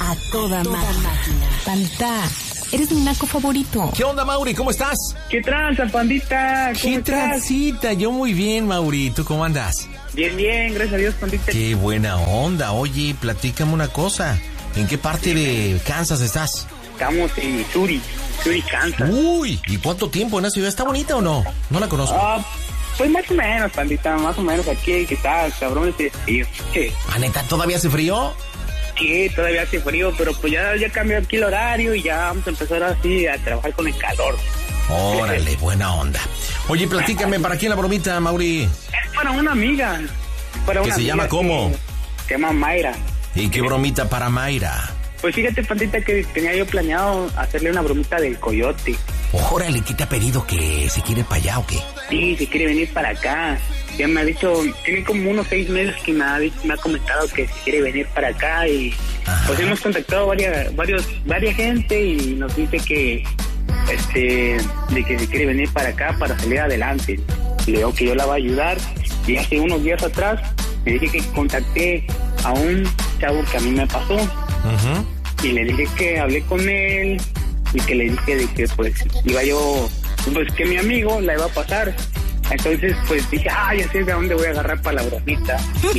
A toda máquina. Pandita, eres mi naco favorito. ¿Qué onda, Mauri? ¿Cómo estás? ¿Qué tranza, pandita? ¿Cómo ¿Qué transita? Yo muy bien, Mauri. ¿Tú cómo andas? Bien, gracias a Dios, pandita. Qué buena onda. Oye, platícame una cosa. ¿En qué parte de Kansas estás? Estamos en Missouri, Kansas. Uy, ¿y cuánto tiempo en esa ciudad? ¿Está bonita o no? No la conozco. Pues más o menos, pandita, más o menos aquí que está, cabrón, este frío. Sí. ¿Ah, neta, todavía hace frío? Sí, todavía hace frío, pero pues ya cambió aquí el horario y ya vamos a empezar así a trabajar con el calor. Órale, buena onda. Oye, platícame, ¿para quién la bromita, Mauri? Es para una amiga. ¿Que se llama cómo? Se llama Mayra. ¿Y qué bromita para Mayra? Pues fíjate, pandita, que tenía yo planeado hacerle una bromita del coyote. Órale, ¿qué te ha pedido? ¿Que se quiere para allá o qué? Sí, se quiere venir para acá. Ya me ha dicho, tiene como unos 6 meses que me ha comentado que se quiere venir para acá y pues hemos contactado varias gente y nos dice que de que se quiere venir para acá para salir adelante. Le digo que yo la voy a ayudar y hace unos días atrás me dije que contacté a un chavo que a mí me pasó. Y le dije que hablé con él y que le dije de que pues iba yo, pues que mi amigo la iba a pasar. Entonces pues dije, ya sé de dónde voy a agarrar para la bromita.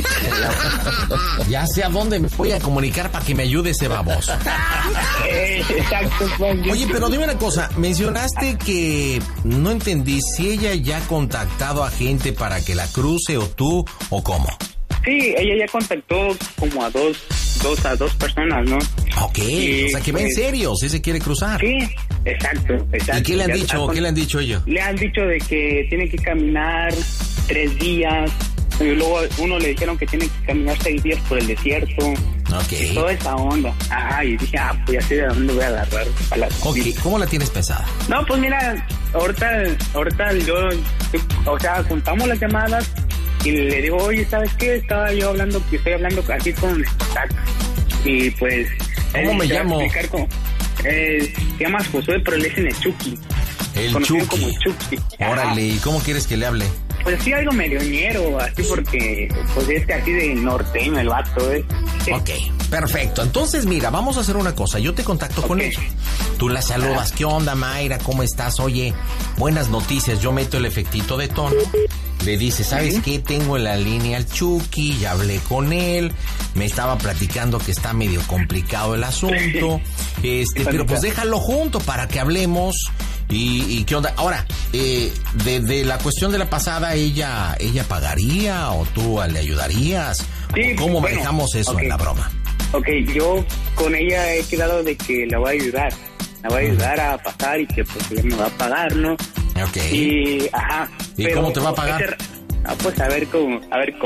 Ya sé a dónde me voy a comunicar para que me ayude ese baboso. Exacto. Oye, pero dime una cosa, mencionaste que no entendí si ella ya ha contactado a gente para que la cruce o tú o cómo. Sí, ella ya contactó como a dos personas, ¿no? Ok, o sea que va en serio, si se quiere cruzar. Sí, exacto. ¿Y qué le han dicho? ¿Qué le han dicho ellos? Le han dicho de que tiene que caminar 3 días, y luego uno le dijeron que tiene que caminar 6 días por el desierto. Ok. Y toda esa onda. Y dije, pues ya sé de dónde voy a agarrar a la... Ok, ¿cómo la tienes pensada? No, pues mira, ahorita yo, o sea, juntamos las llamadas y le digo, oye, ¿sabes qué? Estoy hablando aquí con el contacto. Y pues... ¿Cómo me llamo? Se llama Josué, pero le dicen el Chucky. El Chucky. Como el Chucky. Órale, ¿y cómo quieres que le hable? Pues sí, algo medio ñero, así porque... Pues es que así de norteño el vato, Ok, perfecto. Entonces, mira, vamos a hacer una cosa. Yo te contacto con ella. Tú la saludas. ¿Qué onda, Mayra? ¿Cómo estás? Oye, buenas noticias. Yo meto el efectito de tono. Le dice, ¿sabes qué? Tengo en la línea al Chucky, ya hablé con él, me estaba platicando que está medio complicado el asunto, pero pues déjalo junto para que hablemos y ¿qué onda? Ahora, de la cuestión de la pasada, ¿ella pagaría o tú le ayudarías? Sí, ¿Cómo manejamos eso en la broma? Ok, yo con ella he quedado de que la voy a ayudar. La voy a ayudar a pasar y que pues ella me va a pagar, ¿no? Ok. ¿Y cómo te va a pagar? Pues a ver cómo.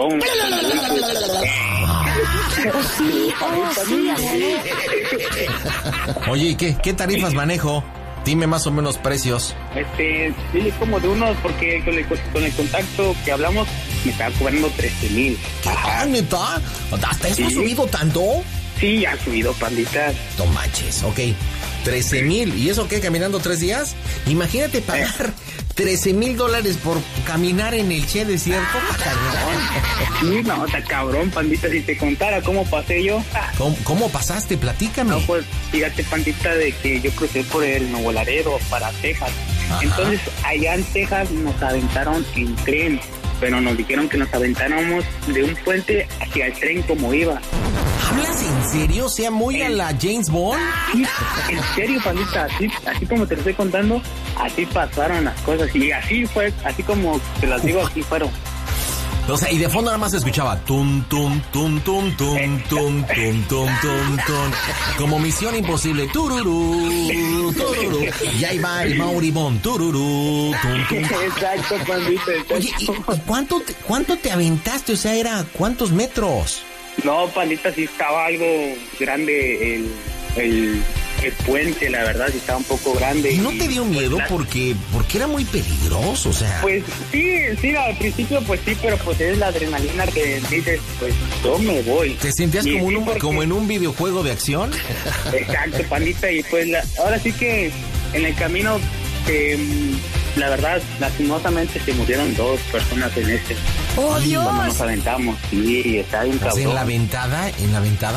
Oye, ¿y qué tarifas manejo? Dime más o menos precios. Sí, como de unos, porque con el contacto que hablamos me estaba cobrando 13,000. ¿Neta? ¿Hasta eso ha subido tanto? Sí, ha subido, pandita. No manches, ok. 13,000. ¿Y eso qué? ¿Caminando 3 días? Imagínate pagar $13,000 por caminar en el desierto. Sí, no, está cabrón, pandita. Si te contara cómo pasé yo. ¿Cómo pasaste? Platícame. No, pues fíjate, pandita, de que yo crucé por el Nuevo Laredo para Texas. Ajá. Entonces, allá en Texas nos aventaron en tren, pero nos dijeron que nos aventáramos de un puente hacia el tren como iba. ¿Hablas en serio? O sea, muy a la James Bond. Sí, en serio, pandita, así como te lo estoy contando, así pasaron las cosas y así fue, así como te las digo, así fueron. O sea, y de fondo nada más se escuchaba tum, tum, tum, tum, tum, tum, tum, tum, tum, tum. Como Misión Imposible, tururú, tururú. Y ahí va el Mauribón, tururú, tum, tum. Exacto, pandita. Oye, ¿y cuánto te aventaste? O sea, ¿era cuántos metros? No, pandita, sí estaba algo grande el puente, la verdad, sí estaba un poco grande. ¿Y no te dio miedo porque era muy peligroso, o sea? Pues sí, al principio pues sí, pero pues es la adrenalina que dices, pues yo me voy. ¿Te sentías como en un videojuego de acción? Exacto, pandita, y pues ahora sí que en el camino, la verdad, lastimosamente se murieron 2 personas en ¡Oh, Dios! Cuando nos aventamos, sí, está bien cabrón. ¿En la ventada?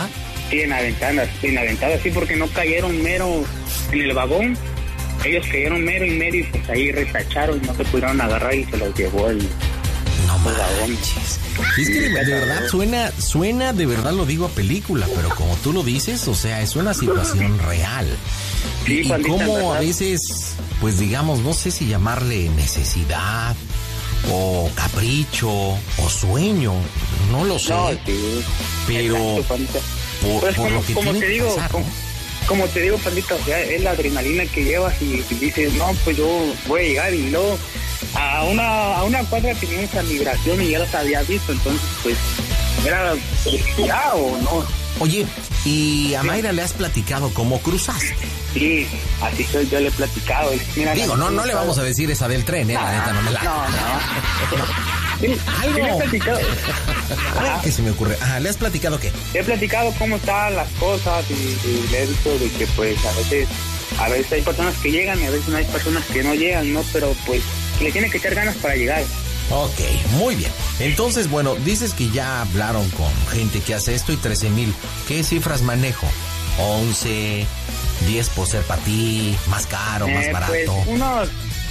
Sí, en la ventana, sí, porque no cayeron mero en el vagón. Ellos cayeron mero y medio y pues ahí retacharon y no se pudieron agarrar y se los llevó el vagón. Sí, es que de verdad suena, de verdad lo digo a película, pero como tú lo dices, o sea, es una situación real. Sí, y cómo a veces, pues digamos, no sé si llamarle necesidad o capricho o sueño, no lo sé. No, sí. Pero exacto, por lo que como tiene te digo, que pasar, ¿no? como te digo, Pandita, o sea, es la adrenalina que llevas y dices, no, pues yo voy a llegar y luego a una cuadra tenía esa migración y ya los había visto, entonces pues era ya o no. Oye, ¿y a Mayra le has platicado cómo cruzaste? Sí, así yo le he platicado. Mira, Digo, no le vamos a decir esa del tren, la neta no me la... No. Sí, algo. sí le he platicado. ¿Qué se me ocurre? ¿Le has platicado qué? Le he platicado cómo están las cosas y le he dicho de que pues a veces hay personas que llegan y a veces no hay personas que no llegan, ¿no? Pero pues le tiene que echar ganas para llegar. Ok, muy bien. Entonces, bueno, dices que ya hablaron con gente que hace esto y 13,000. ¿Qué cifras manejo? 11, 10 por ser para ti, más caro, más barato. Pues unos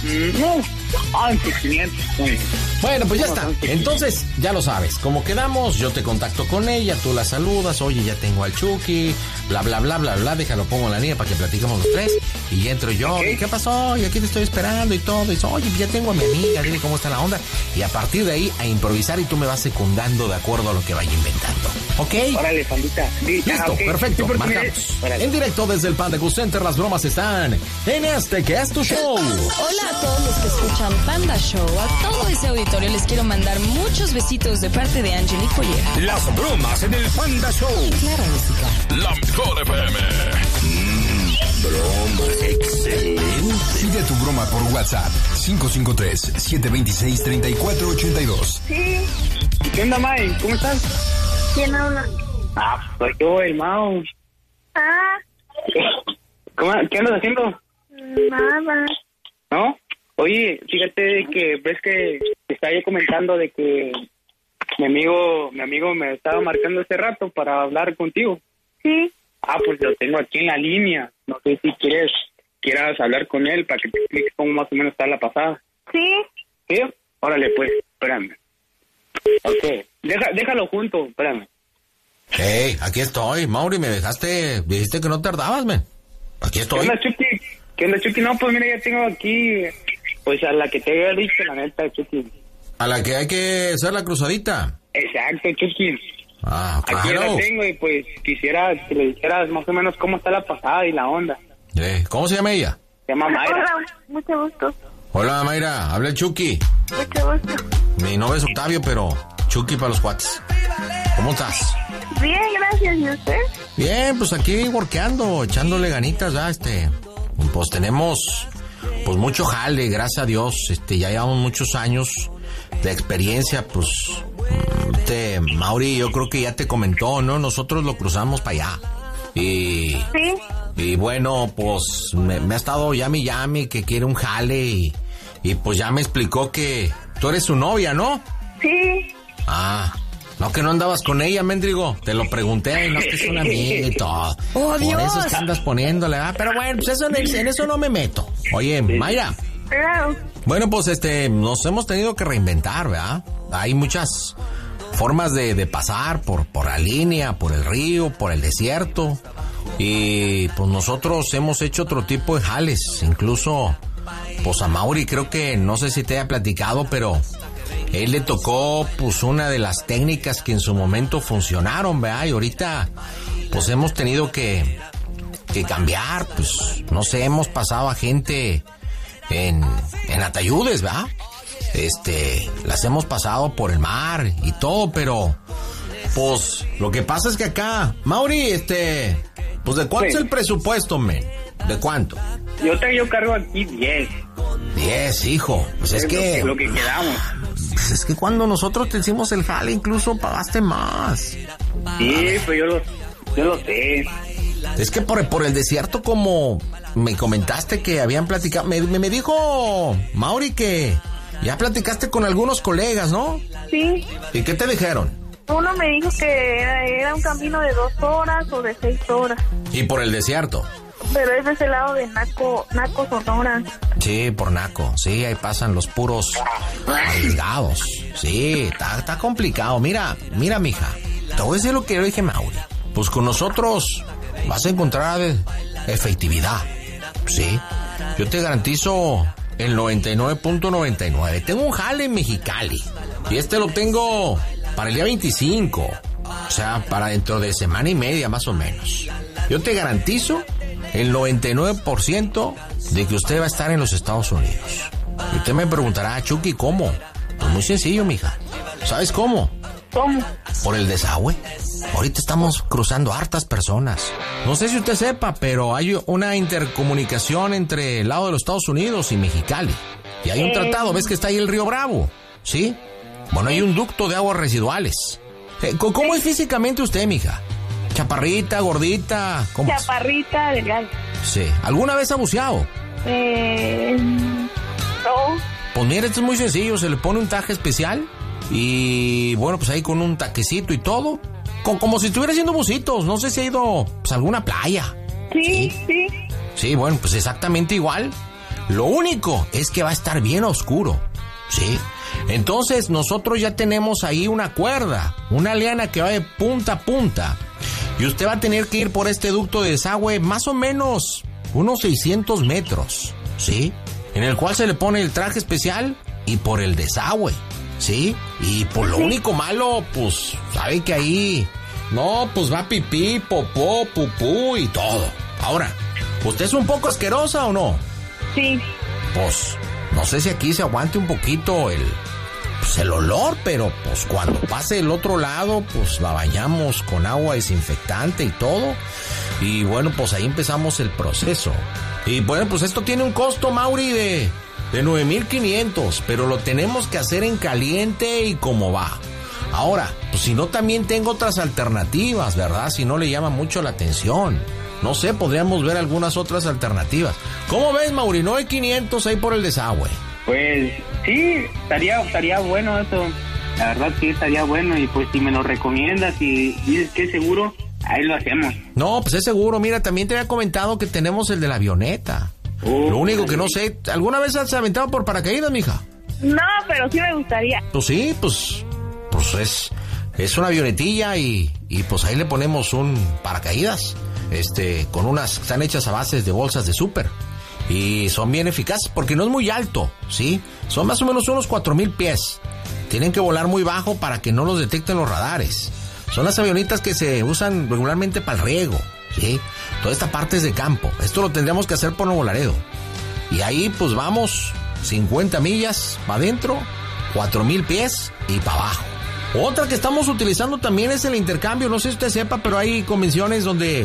500. Bueno, pues ya está. Entonces, ya lo sabes. Como quedamos, yo te contacto con ella, tú la saludas. Oye, ya tengo al Chucky, bla, bla, bla, bla, bla. Déjalo, pongo en la línea para que platiquemos los tres. Y ya entro yo. Okay. ¿Qué pasó? Y aquí te estoy esperando y todo. Y dice, oye, ya tengo a mi amiga, dile cómo está la onda. Y a partir de ahí, a improvisar y tú me vas secundando de acuerdo a lo que vaya inventando. ¿Ok? Órale, Pandita. Listo, okay. perfecto. Sí, Marcamos. En directo desde el Panda Cool Center, las bromas están en este que es tu show. Hola a todos los que escuchan Panda Show. A todo ese auditorio les quiero mandar muchos besitos de parte de Angelique Boyer. Las bromas en el Panda Show. Claro, música. La mejor FM. Broma excelente. Pide tu broma por WhatsApp. 553-726-3482. Sí, ¿Qué onda, May? ¿Cómo estás? ¿quién habla? Soy yo, el Mao. ¿Qué andas haciendo? Nada. ¿No? Oye, fíjate de que ves que te estaba yo comentando de que mi amigo me estaba marcando hace rato para hablar contigo. Sí, Pues lo tengo aquí en la línea. No sé si quieras hablar con él para que te explique cómo más o menos está la pasada. sí. ¿Sí? Órale, pues, espérame. Ok, déjalo junto, espérame. Hey, aquí estoy. Mauri, me dijiste que no tardabas, men. Aquí ¿Qué estoy. onda, Chucky? No, pues mira, ya tengo aquí, pues a la que te había dicho, la neta, Chucky. A la que hay que hacer la cruzadita. Exacto, Chucky. Aquí ya Claro. la tengo y pues quisiera que le dijeras más o menos cómo está la pasada y la onda. ¿Cómo se llama ella? Se llama Mayra. Hola, mucho gusto. Hola, Mayra. Habla el Chucky. Mucho gusto. Mi nombre es Octavio, pero Chucky para los cuates. ¿Cómo estás? Bien, gracias. ¿Y usted? Bien, pues aquí workeando, echándole ganitas, ya, pues tenemos, pues mucho jale, gracias a Dios, ya llevamos muchos años de experiencia, pues, Mauri, yo creo que ya te comentó, ¿no? Nosotros lo cruzamos para allá, Sí. y bueno, pues, me ha estado llame, que quiere un jale, y pues ya me explicó que tú eres su novia, ¿no? Sí. No, que no andabas con ella, Méndrigo. Te lo pregunté, no, es que es una amiga y todo. ¡Oh, Dios! Por eso es que andas poniéndole, pero bueno, pues en eso no me meto. Oye, Mayra. Claro. Bueno, pues nos hemos tenido que reinventar, ¿verdad? Hay muchas formas de pasar por la línea, por el río, por el desierto. Y pues nosotros hemos hecho otro tipo de jales. Incluso, pues a Mauri creo que, no sé si te haya platicado, pero él le tocó pues una de las técnicas que en su momento funcionaron, ¿verdad? Y ahorita pues hemos tenido que cambiar, pues no sé, hemos pasado a gente en atayudes, ¿verdad? Las hemos pasado por el mar y todo, pero pues lo que pasa es que acá, Mauri, pues ¿de cuánto Sí. es el presupuesto, men? ¿De cuánto? Yo cargo aquí 10. 10, hijo. Pues es que Lo que quedamos. pues es que cuando nosotros te hicimos el jale incluso pagaste más. Sí, pues yo lo sé. Es que por el desierto, como me comentaste que habían platicado, me dijo Mauri que ya platicaste con algunos colegas, ¿no? Sí. ¿Y qué te dijeron? Uno me dijo que era un camino de 2 horas o de 6 horas. Y por el desierto. Pero es de ese lado de Naco, Sonora. Sí, por Naco. Sí, ahí pasan los puros arriesgados. Sí, está complicado. Mira, mija. Te voy a decir lo que yo dije, Mauri. Pues con nosotros vas a encontrar efectividad. Sí. Yo te garantizo el 99.99. Tengo un jale en Mexicali. Y lo tengo para el día 25. O sea, para dentro de semana y media más o menos. Yo te garantizo el 99% de que usted va a estar en los Estados Unidos. Y usted me preguntará, Chucky, ¿cómo? Pues muy sencillo, mija. ¿Sabes cómo? ¿Cómo? Por el desagüe. Ahorita estamos cruzando hartas personas. No sé si usted sepa, pero hay una intercomunicación entre el lado de los Estados Unidos y Mexicali. Y hay un tratado, ¿ves que está ahí el río Bravo? ¿Sí? Bueno, hay un ducto de aguas residuales. ¿Cómo es físicamente usted, mija? ¿Chaparrita, gordita? ¿Cómo es? Chaparrita, delgada. Sí. ¿Alguna vez ha buceado? No. Pues mire, esto es muy sencillo. Se le pone un taje especial y, bueno, pues ahí con un taquecito y todo. Como si estuviera haciendo bucitos. No sé si ha ido pues, a alguna playa. Sí. Sí, bueno, pues exactamente igual. Lo único es que va a estar bien oscuro. Sí. Entonces nosotros ya tenemos ahí una cuerda, una liana que va de punta a punta. Y usted va a tener que ir por este ducto de desagüe más o menos unos 600 metros, ¿sí? En el cual se le pone el traje especial y por el desagüe, ¿sí? Y por lo único malo, pues, sabe que ahí, no, pues va pipí, popó, pupú y todo. Ahora, ¿usted es un poco asquerosa o no? Sí. Pues, no sé si aquí se aguante un poquito el olor, pero pues cuando pase del otro lado, pues la bañamos con agua desinfectante y todo. Y bueno, pues ahí empezamos el proceso. Y bueno, pues esto tiene un costo, Mauri, de 9,500, pero lo tenemos que hacer en caliente y como va. Ahora, pues si no, también tengo otras alternativas, ¿verdad? Si no le llama mucho la atención. No sé, podríamos ver algunas otras alternativas. ¿Cómo ves, Mauri? 9,500 ahí por el desagüe. Pues sí, estaría bueno eso. La verdad sí estaría bueno. Y pues si me lo recomiendas y dices que es seguro, ahí lo hacemos. No, pues es seguro. Mira, también te había comentado que tenemos el de la avioneta. Lo único que no sé, ¿alguna vez has aventado por paracaídas, mija? No, pero sí me gustaría. Pues sí, pues es una avionetilla y pues ahí le ponemos un paracaídas. Con unas que están hechas a bases de bolsas de súper. Y son bien eficaces porque no es muy alto, ¿sí? Son más o menos unos 4,000 pies. Tienen que volar muy bajo para que no los detecten los radares. Son las avionitas que se usan regularmente para el riego, ¿sí? Toda esta parte es de campo. Esto lo tendríamos que hacer por Nuevo Laredo. Y ahí pues vamos 50 millas para adentro, 4,000 pies y para abajo. Otra que estamos utilizando también es el intercambio. No sé si usted sepa, pero hay convenciones donde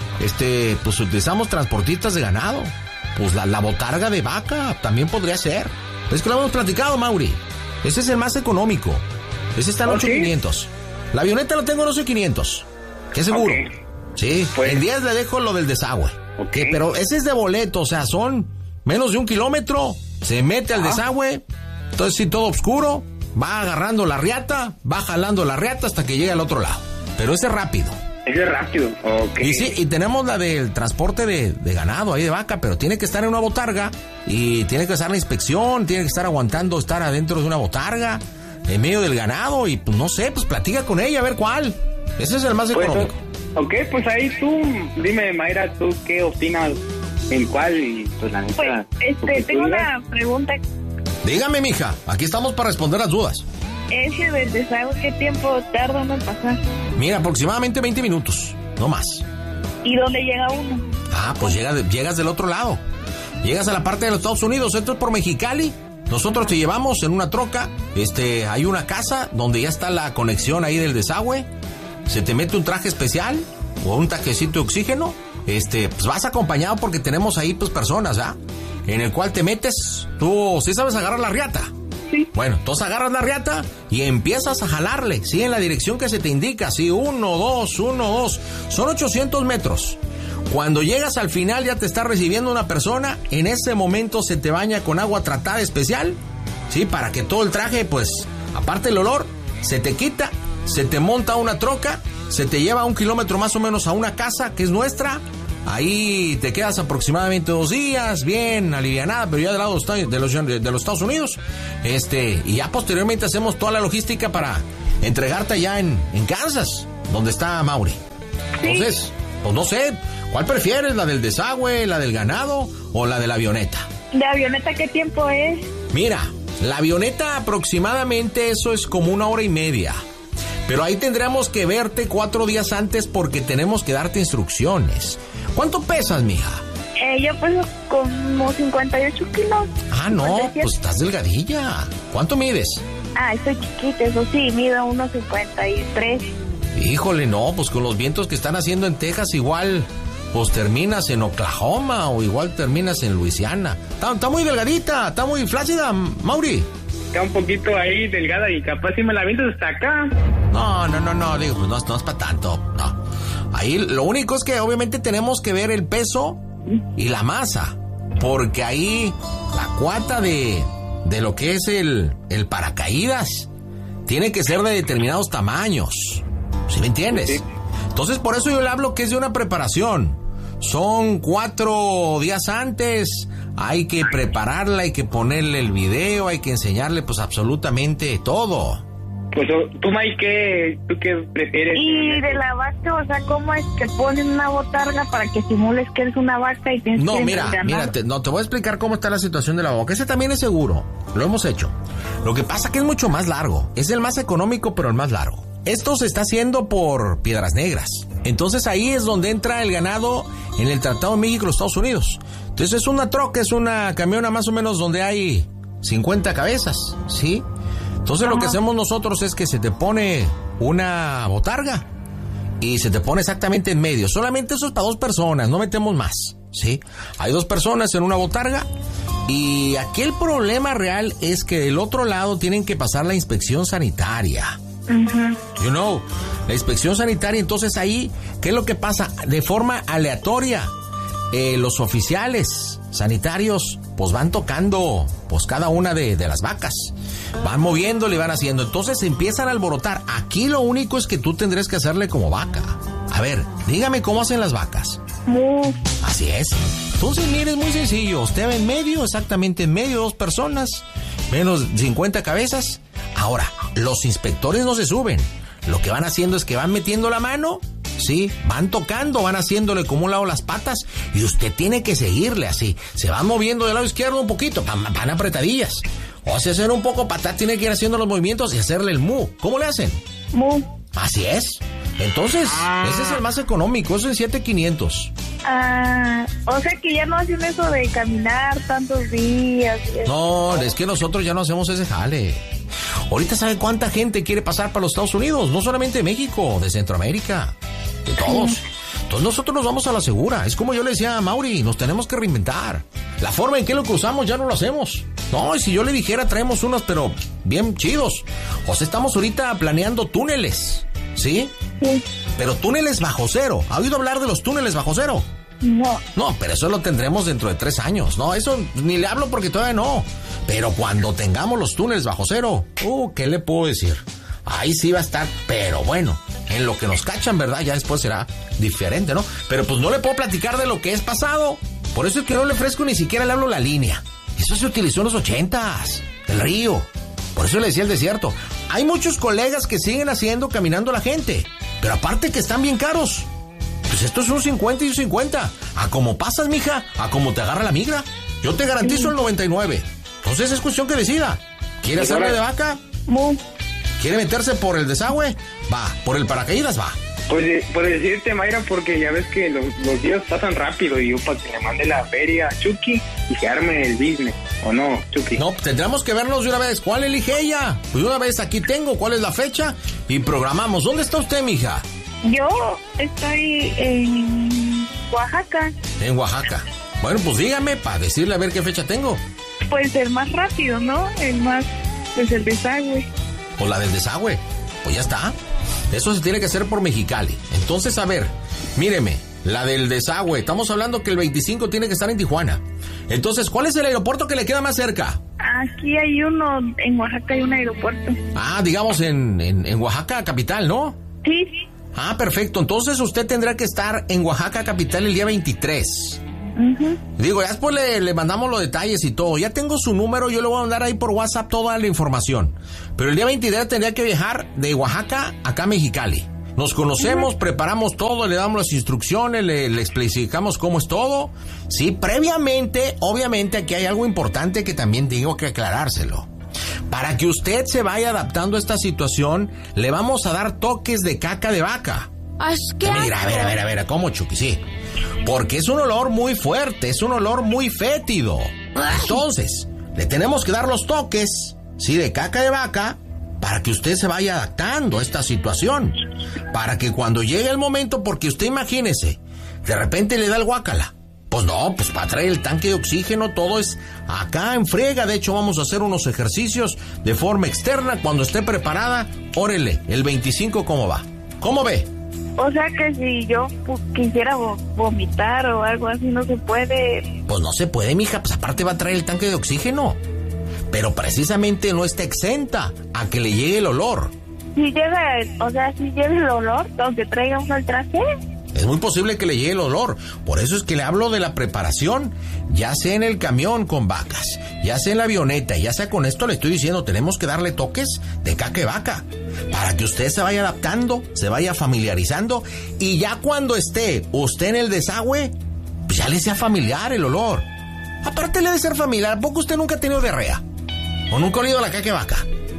pues utilizamos transportistas de ganado. Pues la botarga de vaca también podría ser. Es que lo hemos platicado, Mauri. Ese es el más económico. Ese está en 8,500. La avioneta lo tengo en 8,500. ¿Qué seguro? Okay. Sí, pues en 10 le dejo lo del desagüe. Okay. Pero ese es de boleto, o sea, son menos de 1 kilómetro. Se mete al desagüe. Entonces, sí, todo oscuro. Va agarrando la riata, va jalando la riata hasta que llega al otro lado. Pero ese es rápido. Ese es rápido, ok. Y sí, y tenemos la del transporte de ganado, ahí de vaca, pero tiene que estar en una botarga y tiene que hacer la inspección, tiene que estar aguantando estar adentro de una botarga, en medio del ganado y pues no sé, pues platica con ella a ver cuál. Ese es el más económico. Ok, pues ahí tú, dime, Mayra, ¿tú qué opinas en cuál? Y pues la neta... Pues, tengo una pregunta. Dígame, mija, aquí estamos para responder las dudas. Ese del desagüe, ¿qué tiempo tarda uno en pasar? Mira, aproximadamente 20 minutos, no más. ¿Y dónde llega uno? Pues llegas del otro lado. Llegas a la parte de los Estados Unidos, esto es por Mexicali. Nosotros te llevamos en una troca. Hay una casa donde ya está la conexión ahí del desagüe. Se te mete un traje especial o un tajecito de oxígeno. Pues vas acompañado porque tenemos ahí pues personas, ¿ah? En el cual te metes. Tú sí sabes agarrar la riata. Sí. Bueno, entonces agarras la riata y empiezas a jalarle, ¿sí? En la dirección que se te indica, ¿sí? 1, 2, 1, 2. Son 800 metros. Cuando llegas al final ya te está recibiendo una persona. En ese momento se te baña con agua tratada especial, ¿sí? Para que todo el traje, pues, aparte del olor, se te quita se te monta una troca, se te lleva 1 kilómetro más o menos a una casa que es nuestra. Ahí te quedas aproximadamente 2 días, bien alivianada, pero ya del lado de los Estados Unidos. Y ya posteriormente hacemos toda la logística para entregarte allá en Kansas, donde está Mauri. Sí. Entonces, pues no sé, ¿cuál prefieres? ¿La del desagüe, la del ganado o la de la avioneta? ¿De avioneta qué tiempo es? Mira, la avioneta aproximadamente eso es como 1 hora y media. Pero ahí tendremos que verte 4 días antes porque tenemos que darte instrucciones. ¿Cuánto pesas, mija? Yo peso como 58 kilos. Ah, no, 57. pues estás delgadilla. ¿Cuánto mides? Estoy chiquita, eso sí, mido 1.53. Híjole, no, pues con los vientos que están haciendo en Texas igual, pues terminas en Oklahoma o igual terminas en Luisiana. Está muy delgadita, está muy flácida, Mauri. Está un poquito ahí delgada y capaz si me la avientas hasta acá. No, digo, pues no es para tanto, no. Ahí lo único es que obviamente tenemos que ver el peso y la masa, porque ahí la cuata de lo que es el paracaídas tiene que ser de determinados tamaños, ¿sí me entiendes? Sí. Entonces por eso yo le hablo que es de una preparación. Son 4 días antes, hay que prepararla, hay que ponerle el video, hay que enseñarle pues absolutamente todo. Pues tú, Mike, ¿tú qué prefieres? Y de la vaca, o sea, ¿cómo es que ponen una botarga para que simules que eres una vaca y tienes No, que mira, te voy a explicar cómo está la situación de la boca. Ese también es seguro, lo hemos hecho. Lo que pasa que es mucho más largo, es el más económico pero el más largo. Esto se está haciendo por Piedras Negras. Entonces ahí es donde entra el ganado en el Tratado de México y los Estados Unidos. Entonces es una troca, es una camiona más o menos donde hay 50 cabezas, ¿sí? Entonces lo que hacemos nosotros es que se te pone una botarga y se te pone exactamente en medio. Solamente eso es para 2 personas, no metemos más, ¿sí? Hay 2 personas en una botarga y aquí el problema real es que del otro lado tienen que pasar la inspección sanitaria. You know, la inspección sanitaria. Entonces ahí, ¿qué es lo que pasa? De forma aleatoria, los oficiales sanitarios pues van tocando pues cada una de las vacas, van moviéndole y van haciendo, entonces se empiezan a alborotar. Aquí lo único es que tú tendrás que hacerle como vaca. A ver, dígame cómo hacen las vacas. Así es. Entonces mire, es muy sencillo, usted va en medio, exactamente en medio, 2 personas, menos 50 cabezas. Ahora, los inspectores no se suben, lo que van haciendo es que van metiendo la mano, sí, van tocando, van haciéndole como un lado las patas y usted tiene que seguirle así. Se van moviendo del lado izquierdo un poquito, van apretadillas. O si hacen un poco patada, tiene que ir haciendo los movimientos y hacerle el mu. ¿Cómo le hacen? Mu. Así es. Entonces, ese es el más económico, eso es 7,500. O sea que ya no hacen eso de caminar tantos días. No, es que nosotros ya no hacemos ese jale. Ahorita sabe cuánta gente quiere pasar para los Estados Unidos, no solamente de México, de Centroamérica, de todos. Entonces nosotros nos vamos a la segura. Es como yo le decía a Mauri, nos tenemos que reinventar. La forma en que lo que usamos ya no lo hacemos. No, y si yo le dijera traemos unos, pero bien chidos. O sea, estamos ahorita planeando túneles, ¿sí? Sí. Pero túneles bajo cero. ¿Ha oído hablar de los túneles bajo cero? No. No, pero eso lo tendremos dentro de 3 años. No, eso ni le hablo porque todavía no. Pero cuando tengamos los túneles bajo cero, ¿qué le puedo decir? Ahí sí va a estar, pero bueno, en lo que nos cachan, ¿verdad? Ya después será diferente, ¿no? Pero pues no le puedo platicar de lo que es pasado. Por eso es que no le ofrezco ni siquiera le hablo la línea. Eso se utilizó en los 80s, el río. Por eso le decía el desierto. Hay muchos colegas que siguen haciendo caminando a la gente. Pero aparte que están bien caros. Pues esto es un 50 y un 50. A como pasas, mija, a como te agarra la migra. Yo te garantizo el 99. Entonces es cuestión que decida. ¿Quiere hacerle de vaca? Mu. ¿Quiere meterse por el desagüe? Va. ¿Por el paracaídas? Va. Pues por decirte, Mayra, porque ya ves que los días pasan rápido y yo para que le mande la feria a Chucky y se arme el business. ¿O no, Chucky? No, tendremos que vernos de una vez. ¿Cuál elige ella? Pues de una vez aquí tengo cuál es la fecha y programamos. ¿Dónde está usted, mija? Yo estoy en Oaxaca. En Oaxaca. Bueno, pues dígame para decirle a ver qué fecha tengo. Pues el más rápido, ¿no? El más, pues el desagüe. O la del desagüe. Pues ya está. Eso se tiene que hacer por Mexicali. Entonces, a ver, míreme, la del desagüe. Estamos hablando que el 25 tiene que estar en Tijuana. Entonces, ¿cuál es el aeropuerto que le queda más cerca? Aquí hay uno, en Oaxaca hay un aeropuerto. Ah, digamos en Oaxaca capital, ¿no? Sí. Ah, perfecto. Entonces usted tendrá que estar en Oaxaca capital el día 23. Digo, ya después le mandamos los detalles y todo. Ya tengo su número, yo le voy a mandar ahí por WhatsApp toda la información. Pero el día 23 tendría que viajar de Oaxaca acá a Mexicali. Nos conocemos, preparamos todo, le damos las instrucciones, le explicamos cómo es todo. Sí, previamente, obviamente aquí hay algo importante que también tengo que aclarárselo. Para que usted se vaya adaptando a esta situación, le vamos a dar toques de caca de vaca. Mira, a ver, ¿cómo, Chucky? Sí. Porque es un olor muy fuerte, es un olor muy fétido. Entonces, le tenemos que dar los toques, sí, de caca de vaca, para que usted se vaya adaptando a esta situación. Para que cuando llegue el momento, porque usted imagínese, de repente le da el guácala. Pues no, pues para traer el tanque de oxígeno todo es acá en friega. De hecho, vamos a hacer unos ejercicios de forma externa. Cuando esté preparada, órele, el 25, ¿cómo va? ¿Cómo ve? O sea que si yo quisiera vomitar o algo así, ¿no se puede? Pues no se puede, mija, pues aparte va a traer el tanque de oxígeno. Pero precisamente no está exenta a que le llegue el olor. Si llega el olor, aunque traiga un traje. Es muy posible que le llegue el olor. Por eso es que le hablo de la preparación, ya sea en el camión con vacas, ya sea en la avioneta, ya sea con esto le estoy diciendo, tenemos que darle toques de caca de vaca, para que usted se vaya adaptando, se vaya familiarizando, y ya cuando esté usted en el desagüe, pues ya le sea familiar el olor. Aparte le debe ser familiar, ¿a poco usted nunca ha tenido diarrea? ¿O nunca ha olido la caca de vaca?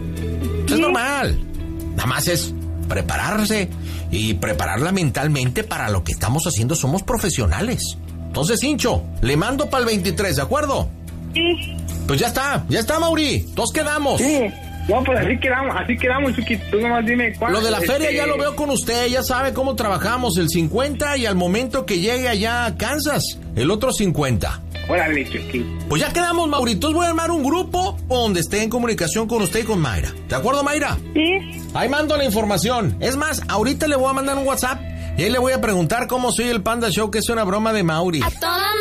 Sí. Es normal. Nada más es prepararse y prepararla mentalmente para lo que estamos haciendo. Somos profesionales. Entonces, Hincho, le mando para el 23, ¿de acuerdo? Sí. Pues ya está, Mauri. Todos quedamos. Sí. No, pues así quedamos, Chucky. Tú nomás dime cuándo. Lo de la feria ya lo veo con usted, ya sabe cómo trabajamos. El 50 y al momento que llegue allá a Kansas, el otro 50. Órale, Chucky. Pues ya quedamos, Mauri. Entonces voy a armar un grupo donde esté en comunicación con usted y con Mayra. ¿De acuerdo, Mayra? Sí. Ahí mando la información. Es más, ahorita le voy a mandar un WhatsApp y ahí le voy a preguntar cómo soy el Panda Show, que es una broma de Mauri. ¡A toda